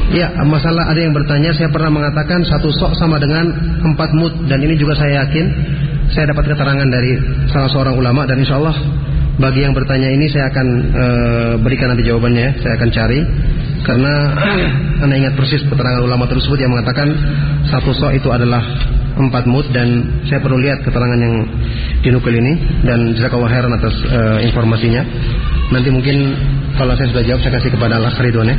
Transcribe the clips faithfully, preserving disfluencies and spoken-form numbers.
Ya, masalah ada yang bertanya, saya pernah mengatakan satu sok sama dengan empat mud, dan ini juga saya yakin saya dapat keterangan dari salah seorang ulama, dan insya Allah bagi yang bertanya ini saya akan e, berikan nanti jawabannya ya. Saya akan cari, karena Anda ingat persis keterangan ulama tersebut yang mengatakan satu sok itu adalah empat mud, dan saya perlu lihat keterangan yang dinukil ini, dan jazakallahu khairan atas e, informasinya. Nanti mungkin kalau saya sudah jawab saya kasih kepada Al-Akh Ridwan ya.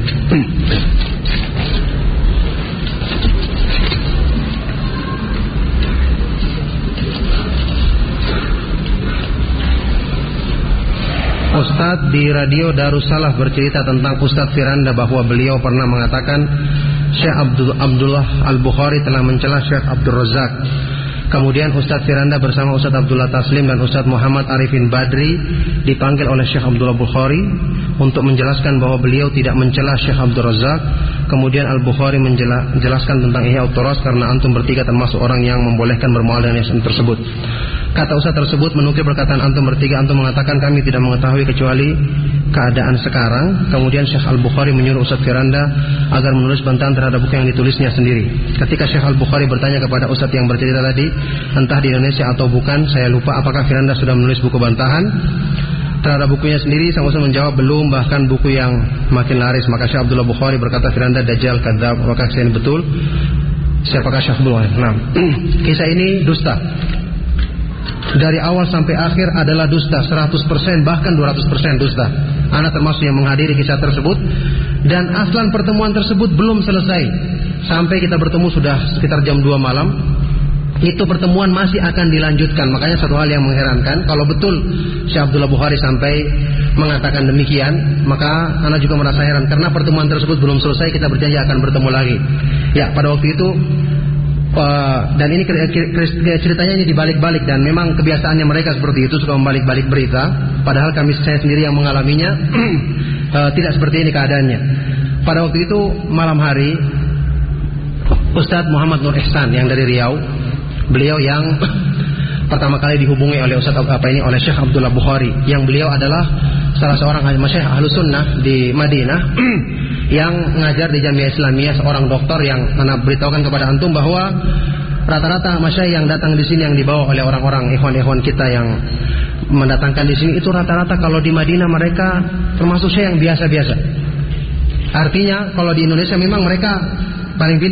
Ustadz di radio Darussalam bercerita tentang Ustadz Firanda bahwa beliau pernah mengatakan Syekh Abdul, Abdullah Al-Bukhari telah mencela Syekh Abdul Razak. Kemudian Ustadz Firanda bersama Ustadz Abdullah Taslim dan Ustadz Muhammad Arifin Badri dipanggil oleh Syekh Abdullah Bukhari untuk menjelaskan bahwa beliau tidak mencela Syekh Abdul Razak. Kemudian Al-Bukhari menjelaskan tentang Ihya Ut-Turas karena antum bertiga termasuk orang yang membolehkan bermual dengan yayasan tersebut. Kata Ustaz tersebut menukil perkataan antum bertiga. Antum mengatakan kami tidak mengetahui kecuali keadaan sekarang. Kemudian Syekh Al-Bukhari menyuruh Ustaz Firanda agar menulis bantahan terhadap buku yang ditulisnya sendiri. Ketika Syekh Al-Bukhari bertanya kepada Ustaz yang bercerita tadi, entah di Indonesia atau bukan, saya lupa apakah Firanda sudah menulis buku bantahan terhadap bukunya sendiri. Sang Ustaz menjawab belum, bahkan buku yang makin laris. Maka Syekh Abdullah Bukhari berkata, Firanda dajjal, kadzab. Apakah kisah ini betul? Siapakah Syekh Abdullah? Nah, kisah ini dusta. Dari awal sampai akhir adalah dusta, seratus persen bahkan dua ratus persen dusta. Ana termasuk yang menghadiri kisah tersebut, dan aslan pertemuan tersebut belum selesai. Sampai kita bertemu sudah sekitar jam dua malam. Itu pertemuan masih akan dilanjutkan. Makanya satu hal yang mengherankan, kalau betul Syekh Abdullah Bukhari sampai mengatakan demikian, maka Ana juga merasa heran, karena pertemuan tersebut belum selesai. Kita berjanji akan bertemu lagi. Ya, pada waktu itu Uh, dan ini ceritanya ini dibalik-balik, dan memang kebiasaannya mereka seperti itu, suka membalik-balik berita. Padahal kami saya sendiri yang mengalaminya uh, tidak seperti ini keadaannya. Pada waktu itu malam hari, Ustadz Muhammad Nur Ihsan yang dari Riau, beliau yang pertama kali dihubungi oleh Ustadz apa ini oleh Syekh Abdullah Bukhari, yang beliau adalah salah seorang masyayikh Ahlus Sunnah di Madinah yang mengajar di Jamiah Islamiyah, seorang dokter yang Ana beritahukan kepada antum bahwa rata-rata masyayikh yang datang di sini yang dibawa oleh orang-orang ikhwan-ikhwan kita yang mendatangkan di sini itu rata-rata kalau di Madinah mereka termasuk syekh yang biasa-biasa. Artinya kalau di Indonesia memang mereka paling